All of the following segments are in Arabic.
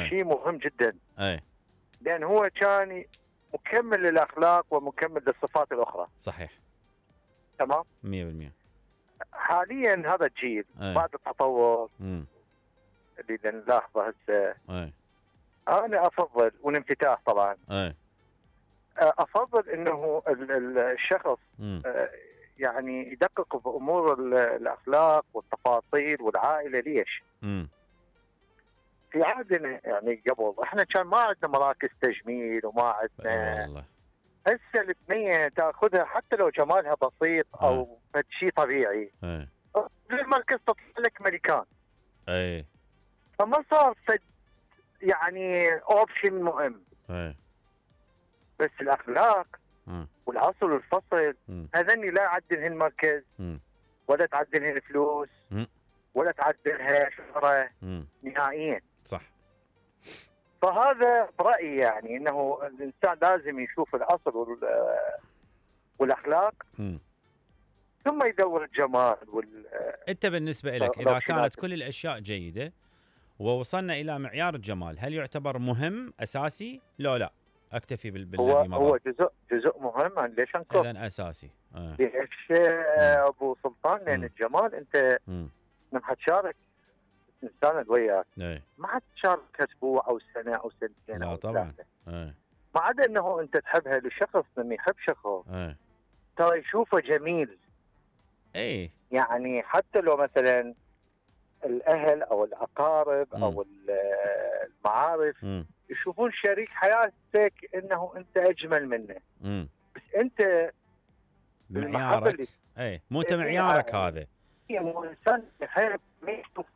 شيء مهم جدا، اي لان هو كان مكمل للاخلاق ومكمل للصفات الاخرى. صحيح تمام. 100%. حاليا هذا الجيل أي. بعد التطور اللي نلاحظه هسه، انا افضل والانفتاح طبعا، افضل انه الشخص يعني يدقق بامور الاخلاق والتفاصيل والعائله. ليش؟ في عهدنا يعني قبل احنا كان ما عندنا مراكز تجميل وما عندنا. والله هسه البنيه تاخذها حتى لو جمالها بسيط او شيء طبيعي، المركز تطلع لك ملكان. فما صار يعني اوبشن مهم. بس الاخلاق والاصل والفصل هذني لا يعدلهن المركز ولا تعدلهن فلوس ولا تعدلها شهرة نهائيا. صح. فهذا برأيي يعني انه الانسان لازم يشوف الاصل والاخلاق ثم يدور الجمال انت بالنسبة لك اذا كانت كل الاشياء جيدة ووصلنا الى معيار الجمال، هل يعتبر مهم اساسي؟ لا اكتفي بالذي مضى. هو جزء مهم. ليش انكر؟ اذا اساسي. ليش ابو سلطان؟ لان الجمال انت من حتشارك انسان وياك ما حتشارك اسبوع او سنه او سنتين. لا طبعا. ما عدا انه انت تحبها لشخص، لما يحب شخص ترى يشوفه جميل. يعني حتى لو مثلا الاهل او الاقارب او المعارف يشوفون شريك حياتك انه انت اجمل منه. بس انت معيارك مو انت معيارك هذا. مو انسان يحب ما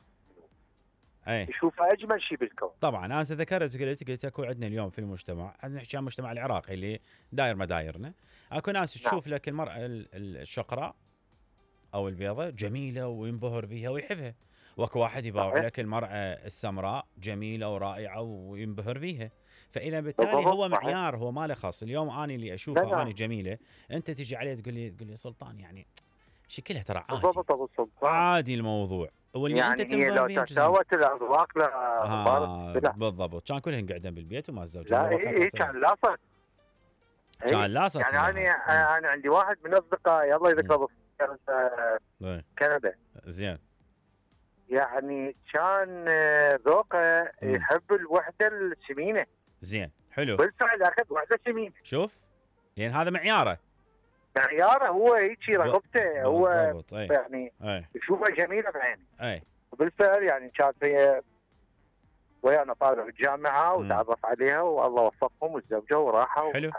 يشوف اجمل شيء بالكون. طبعا انا ذكرت قلت اكو عندنا اليوم في المجتمع، نحكي عن المجتمع العراقي اللي داير مدايرنا، اكو ناس تشوف لك المراه الشقراء او البيضة جميله وينبهر بها ويحبها، واكو واحد يباوع لك المراه السمراء جميله ورائعه وينبهر بها. فاذا بالتالي هو معيار، هو ما له خاص. اليوم اني اللي اشوفها اني جميله، انت تجي عليه تقول لي سلطان يعني شكلها ترى عادي. بالضبط ابو سلطان، عادي الموضوع. واللي يعني انت هي لو تساوت الاذواق بالضبط. كان كلهن قاعدين بالبيت وما الزوج. لا كان لاصق. كان لاصق. يعني انا عندي واحد من اصدقائي الله يذكره كندا. زين. يعني كان ذوقه يحب الوحده السمينه. زين حلو. بالفعل اخذ وحده سمينه. شوف لان هذا معياره هو هيك رغبته. هو يعني يشوفها جميله بعينه. وبالفعل يعني كانت هي ويانا طالع الجامعه وتعرف عليها والله وفقهم وتزوجوا وراحوا. حلو.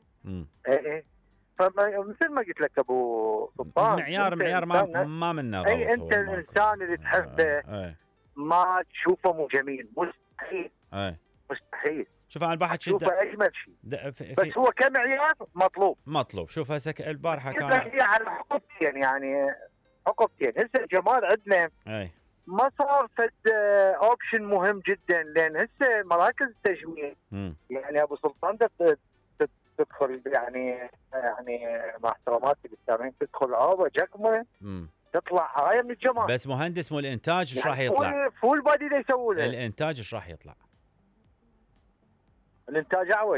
فمثل ما قلت لك ابو سلطان، معيار ما منا غلط. انت الانسان اللي تحبه ما تشوفه مو جميل مستحيل. مستحيل. شوف انا البارحه تشوفه اجمل شيء بس هو كمعيار مطلوب. شوف هسه البارحه كان هي على حقوقتين. يعني حقوقتين. هسه الجمال عندنا ما صار فد اوبشن مهم جدا، لان هسه مراكز التجميل يعني ابو سلطان تدخل يعني مع احتراماتي بالسامعين تدخل عوضه جكمه تطلع هاي من الجمال. بس مهندس مو الانتاج ايش راح يطلع؟ فول بادي اللي يسووا له الانتاج ايش راح يطلع؟ الانتاج اعوج.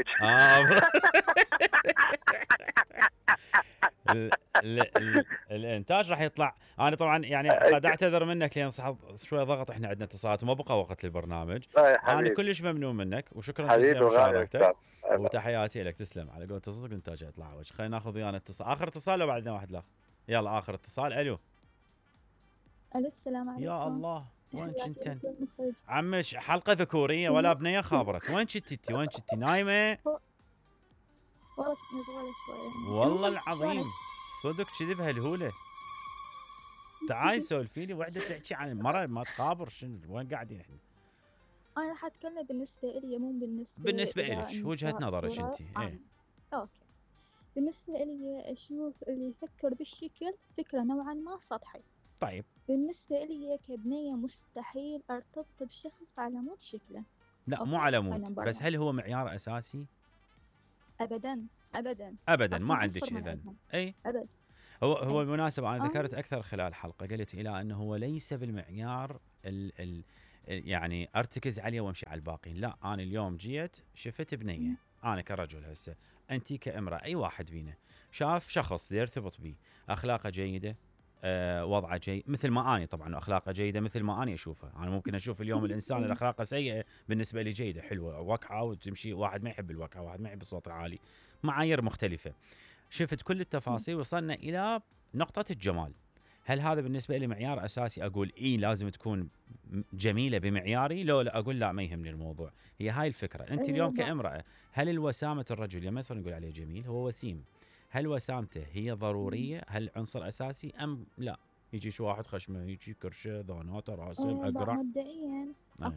الانتاج راح يطلع. انا طبعا يعني قد اعتذر منك لان شويه ضغط، احنا عندنا اتصالات وما بقى وقت للبرنامج. انا كلش ممنون منك وشكرا جزيلا لمشاركتك وتحياتي لك. تسلم. على قولة تصدق الانتاج يطلع عوج. خلينا ناخذ ويانا اتصال، اخر اتصال لو بعدنا واحد لاخر. يلا اخر اتصال. الو السلام عليكم. يا الله وين كنتن عمش؟ حلقه ذكوريه ولا بنيه خابرت. وين كنتي؟ وين كنتي نايمه؟ والله مشغوله شويه. والله العظيم صدق كذي بهالهوله. تعاي سولفي لي وحده تحكي عن مرة ما تخابر. شنو وين قاعدين احنا؟ انا راح اتكلم بالنسبه لي مو بالنسبه لك وجهه نظرك انت. اوكي. بالنسبه لي اشوف اللي يفكر بالشكل فكره نوعا ما سطحي. طيب بالنسبه لي كبنيه مستحيل ارتبط بشخص على مود شكله. لا مو على مود، بس هل هو معيار اساسي؟ ابدا ما عندك اذن. اي ابدا. هو بالمناسبه انا ذكرت اكثر خلال الحلقه، قلت الى انه هو ليس بالمعيار يعني ارتكز عليه وامشي على الباقيين. لا، انا اليوم جيت شفت بنيه، انا كرجل هسه، انت كامراه، اي واحد فينا شاف شخص يرتبط بيه، اخلاقه جيده، وضعه جيد مثل ما اني طبعا اخلاقه جيده مثل ما اني اشوفه. انا ممكن اشوف اليوم الانسان اللي اخلاقه سيئه بالنسبه لي جيده حلوه وقعه وتمشي، واحد ما يحب الوقعه، واحد ما يحب الصوت العالي، معايير مختلفه. شفت كل التفاصيل، وصلنا الى نقطه الجمال. هل هذا بالنسبه لي معيار اساسي اقول لازم تكون جميله بمعياري؟ لا اقول لا، ما يهمني الموضوع. هي هاي الفكره. انت اليوم كامراه، هل الوسامه الرجل لما يصير نقول عليه جميل هو وسيم، هل وسامته هي ضروريه؟ هل عنصر اساسي ام لا؟ يجي شو واحد خشمه، يجي كرشه، ضاناته، راسم، اقرع. مبدئيا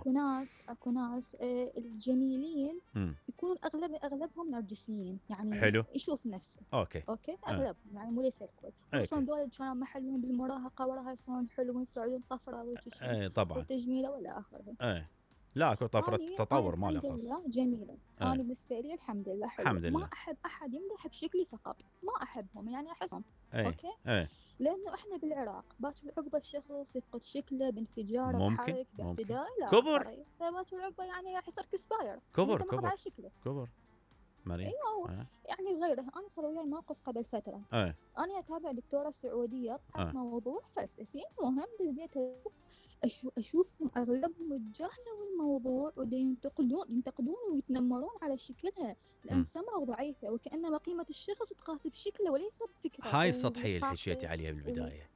اكو ناس الجميلين يكونون اغلبهم نرجسيين، يعني حلو. يشوف نفسه. اوكي اغلبهم يعني مو ليس الكل، خصوصا ذول كانوا محلوين بالمراهقه وراها يصيرون حلوين يصعدون طفره اي طبعا وتجميله ولا اخره. لا اكو طفره تطور ما له الحمد خص. لله جميلة. أنا بالنسبة لي الحمد لله حلوة. الحمد لله. ما أحب أحد يمدح بشكلي فقط، ما أحبهم يعني أحسهم. أوكي. اي لأنه إحنا بالعراق باكر عقبة الشخص يفقد شكله بانفجار، ممكن بحرق، باعتداء إلى كبر. آخره، فباكر عقبة يعني راح يصير كسباير، كبر أنت ماخذ على شكله. كبر مريم. أيوه. يعني غيره، أنا صار وياي موقف قبل فترة. أنا أتابع دكتورة سعودية موضوع فلسفي مهم، دزيته أشوفهم أغلبهم تجاهلوا الموضوع ينتقدون ويتنمرون على شكلها، لأن سمرة وضعيفة، وكأنما قيمة الشخص تقاس بشكله وليس بفكرة. هاي السطحية اللي حكيتي عليها بالبداية.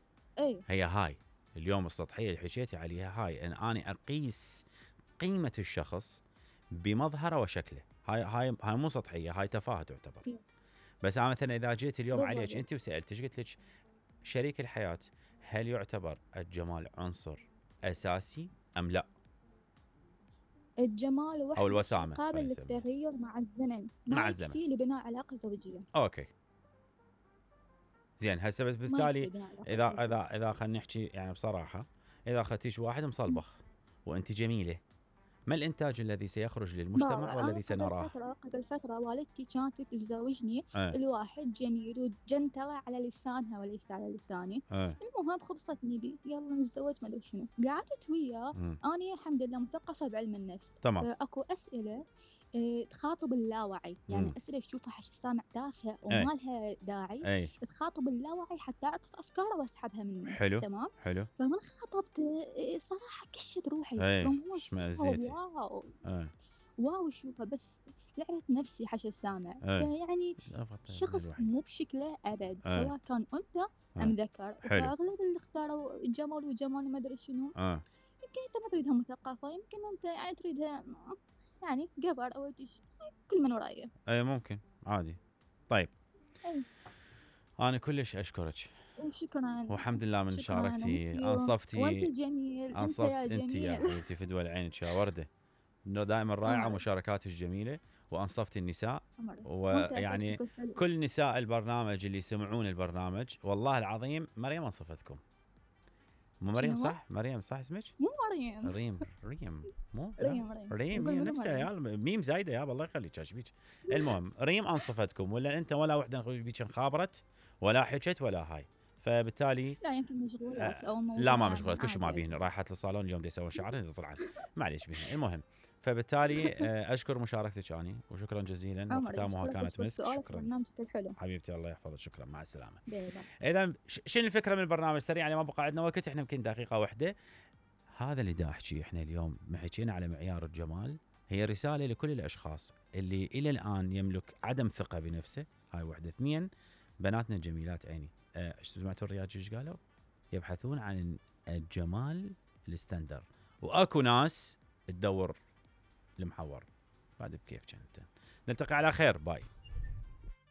هي هاي اليوم السطحية اللي حكيتي عليها، هاي أن أنا أقيس قيمة الشخص بمظهره وشكله. هاي مو سطحية، هاي تفاهة تعتبر. بس أنا مثلا إذا جيت اليوم عليك أنت وسألتك قلت لك شريك الحياة هل يعتبر الجمال عنصر أساسي أم لا؟ الجمال وحده أو الوسامة قابل للتغير مع الزمن، مع الزمن يكفي لبناء علاقة زوجية. أوكي زين. هسه بالتالي إذا خلينا نحكي يعني بصراحة، إذا أخذتيش واحد مصلبخ وأنت جميلة، ما الإنتاج الذي سيخرج للمجتمع والذي سنراه؟ قبل فترة والدتي كانت تتزوجني الواحد جميل وجنتلة على لسانها وليس على لساني. المهم خبصتني بي، يلا نتزوج ما أدري شنو. قعدت وياه، أنا الحمد لله مثقفة بعلم النفس. تمام. أكو أسئلة تخاطب اللاوعي، يعني أسئلة تشوفها حش السامع تافهة وما لها داعي، تخاطب اللاوعي حتى أعرف أفكاره وأسحبها منه. حلو. تمام. حلو. فمن خاطبت صراحة كشت روحي. واو شوفها، بس لعبت نفسي حش السامع. يعني شخص مو بشكله أبد، سواء كان أنثى أم ذكر. فأغلب اللي اختاروا الجمال وجمال ما أدري شنو، يمكن أنت ما تريدها مثقفة، يمكن أنت يعني تريدها يعني قبر أو كل من ورايه. ممكن عادي. طيب. أنا كلش أشكرك. وشكرا. والحمد لله من شاركتي، انصفتي. وانت جميل. انت يا حبيبتي فدوى العين يا ورده، دائما رائعه مشاركاتك جميله، وانصفتي النساء. ويعني كل نساء البرنامج اللي يسمعون البرنامج والله العظيم مريم انصفتكم. مو مريم صح؟ مريم صح اسمك؟ مو مريم. ريم مو ريم هي نفسها يا ميم زايده يا الله يخليك ايش بيك. المهم ريم انصفتكم، ولا انت ولا وحده بيك انخابرت ولا حكت ولا هاي. فبالتالي لا يمكن مشغولات او موضوع. لا ما مشغولات، كل شيء ما بيهن، رايحه للصالون اليوم دي يسوون شعرها طلعت معليش بيهن. المهم فبالتالي اشكر مشاركتك اني، وشكرا جزيلا، وختامها كانت مسك. شكرا برنامجك الحلو حبيبتي، الله يحفظك، شكرا مع السلامه. اذا شنو الفكره من البرنامج سريع، يعني ما بقى عندنا وقت، احنا يمكن دقيقه واحده. هذا اللي دا احكي احنا اليوم ما حكينا على معيار الجمال، هي رساله لكل الاشخاص اللي الى الان يملك عدم ثقه بنفسه. هاي وحده. اثنين، بناتنا الجميلات عيني، سمعتوا الرياض ايش قالوا؟ يبحثون عن الجمال الستاندر، واكو ناس تدور المحور. بعد بكيف كنت. نلتقي على خير، باي.